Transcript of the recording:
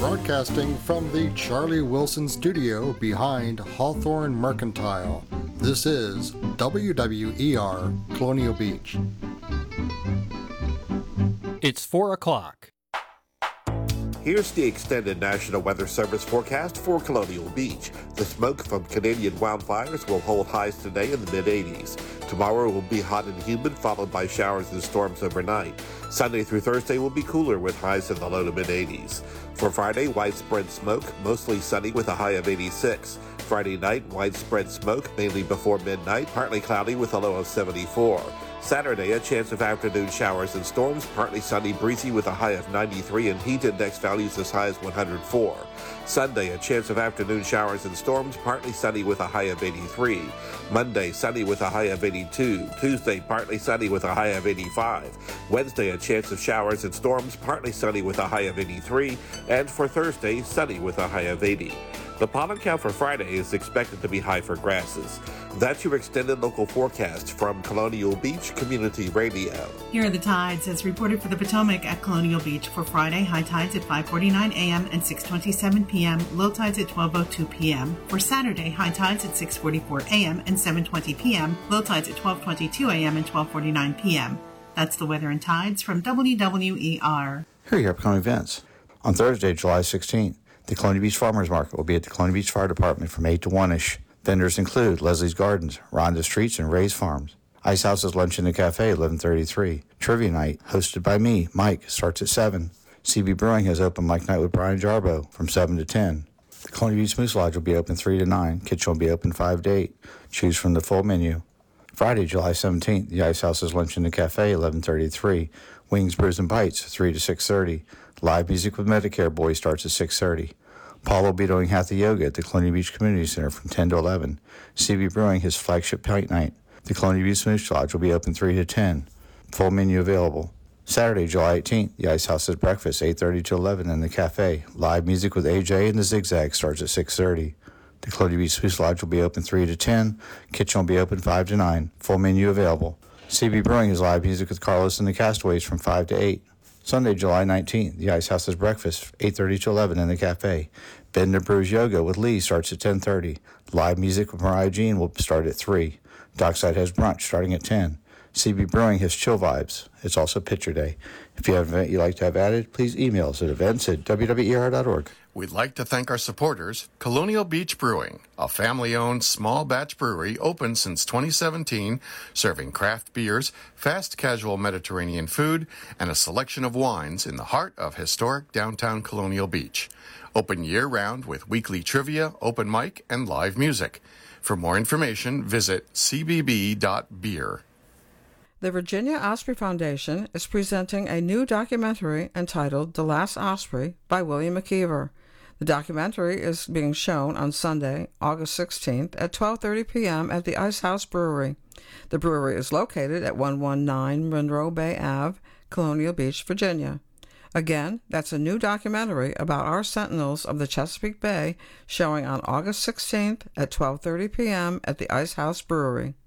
Broadcasting from the Charlie Wilson studio behind Hawthorne Mercantile, this is WWER Colonial Beach. It's 4 o'clock. Here's the extended National Weather Service forecast for Colonial Beach. The smoke from Canadian wildfires will hold highs today in the mid-80s. Tomorrow will be hot and humid, followed by showers and storms overnight. Sunday through Thursday will be cooler with highs in the low to mid-80s. For Friday, widespread smoke, mostly sunny with a high of 86. Friday night, widespread smoke, mainly before midnight, partly cloudy with a low of 74. Saturday, a chance of afternoon showers and storms, partly sunny, breezy with a high of 93 and heat index values as high as 104. Sunday, a chance of afternoon showers and storms, partly sunny with a high of 83. Monday, sunny with a high of 82. Tuesday, partly sunny with a high of 85. Wednesday, a chance of showers and storms, partly sunny with a high of 83. And for Thursday, sunny with a high of 80. The pollen count for Friday is expected to be high for grasses. That's your extended local forecast from Colonial Beach Community Radio. Here are the tides as reported for the Potomac at Colonial Beach for Friday. High tides at 5:49 a.m. and 6:27 p.m. Low tides at 12:02 p.m. For Saturday, high tides at 6:44 a.m. and 7:20 p.m. Low tides at 12:22 a.m. and 12:49 p.m. That's the weather and tides from WWER. Here are your upcoming events. On Thursday, July 16th, the Colonial Beach Farmers Market will be at the Colonial Beach Fire Department from 8 to 1-ish. Vendors include Leslie's Gardens, Rhonda Streets, and Ray's Farms. Ice House's Lunch in the Cafe, 11:33. Trivia Night, hosted by me, Mike, starts at 7. CB Brewing has open mic night with Brian Jarbo from 7 to 10. The Colonial Beach Moose Lodge will be open 3 to 9. Kitchen will be open 5 to 8. Choose from the full menu. Friday, July 17th, the Ice House's Lunch in the Cafe, 11:33. Wings, Brews, and Bites, 3 to 6:30. Live music with Medicare Boys starts at 6:30. Paul will be doing Hatha Yoga at the Colonial Beach Community Center from 10 to 11. CB Brewing his flagship pint night. The Colonial Beach Moose Lodge will be open 3 to 10. Full menu available. Saturday, July 18th, the Ice House's breakfast, 8:30 to 11 in the cafe. Live music with AJ and the Zigzag starts at 6:30. The Colonial Beach Moose Lodge will be open 3 to 10. Kitchen will be open 5 to 9. Full menu available. CB Brewing has live music with Carlos and the Castaways from 5 to 8. Sunday, July 19th, the Ice House's breakfast, 8:30 to 11 in the cafe. Bender Brews Yoga with Lee starts at 10:30. Live music with Mariah Jean will start at 3. Dockside has brunch starting at 10. CB Brewing has chill vibes. It's also picture day. If you have an event you'd like to have added, please email us at events@wwer.org. We'd like to thank our supporters, Colonial Beach Brewing, a family-owned small batch brewery open since 2017, serving craft beers, fast casual Mediterranean food, and a selection of wines in the heart of historic downtown Colonial Beach. Open year-round with weekly trivia, open mic, and live music. For more information, visit cbb.beer. The Virginia Osprey Foundation is presenting a new documentary entitled The Last Osprey by William McKeever. The documentary is being shown on Sunday, August 16th at 12:30 p.m. at the Ice House Brewery. The brewery is located at 119 Monroe Bay Ave, Colonial Beach, Virginia. Again, that's a new documentary about our Sentinels of the Chesapeake Bay showing on August 16th at 12:30 p.m. at the Ice House Brewery.